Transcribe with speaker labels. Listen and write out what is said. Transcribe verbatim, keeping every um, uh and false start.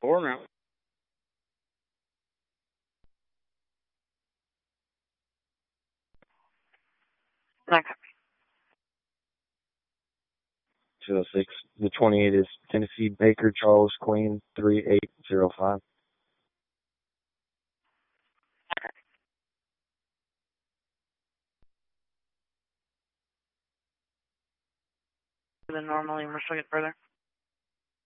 Speaker 1: four now.
Speaker 2: Okay.
Speaker 3: two oh six. The twenty-eight is Tennessee Baker Charles Queen three eight zero five.
Speaker 2: Then normally we're still get further.